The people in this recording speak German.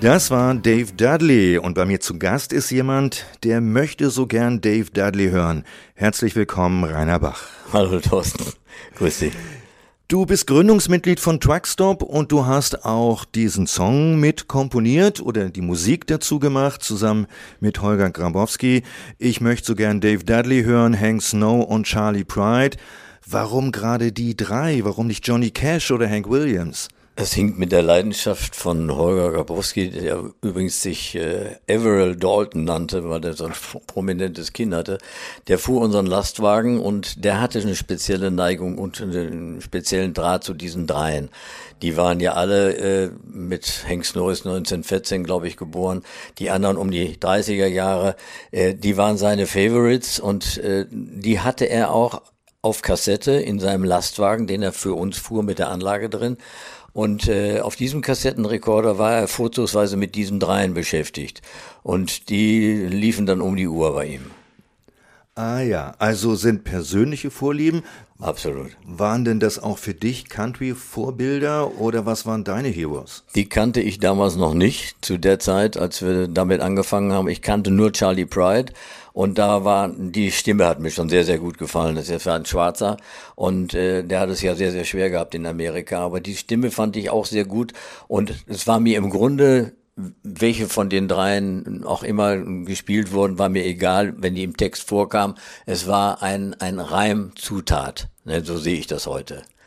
Das war Dave Dudley und bei mir zu Gast ist jemand, der möchte so gern Dave Dudley hören. Herzlich willkommen, Rainer Bach. Hallo Thorsten, grüß dich. Du bist Gründungsmitglied von Truckstop und du hast auch diesen Song mit komponiert oder die Musik dazu gemacht, zusammen mit Holger Grabowski. Ich möchte so gern Dave Dudley hören, Hank Snow und Charlie Pride. Warum gerade die drei? Warum nicht Johnny Cash oder Hank Williams? Es hinkt mit der Leidenschaft von Holger Grabowski, der übrigens sich Averill Dalton nannte, weil der so ein prominentes Kinn hatte. Der fuhr unseren Lastwagen und der hatte eine spezielle Neigung und einen speziellen Draht zu diesen dreien. Die waren ja alle mit Hank Snow ist 1914, glaube ich, geboren. Die anderen um die 30er Jahre. Die waren seine Favorites und die hatte er auch auf Kassette in seinem Lastwagen, den er für uns fuhr mit der Anlage drin. Und auf diesem Kassettenrekorder war er vorzugsweise mit diesen dreien beschäftigt. Und die liefen dann um die Uhr bei ihm. Ah ja, also sind persönliche Vorlieben. Absolut. Waren denn das auch für dich Country-Vorbilder oder was waren deine Heroes? Die kannte ich damals noch nicht, zu der Zeit, als wir damit angefangen haben. Ich kannte nur Charlie Pride und die Stimme hat mir schon sehr, sehr gut gefallen. Das war ein Schwarzer und der hat es ja sehr, sehr schwer gehabt in Amerika. Aber die Stimme fand ich auch sehr gut und es war mir im Grunde, welche von den dreien auch immer gespielt wurden, war mir egal, wenn die im Text vorkam. Es war ein Reimzutat. So sehe ich das heute.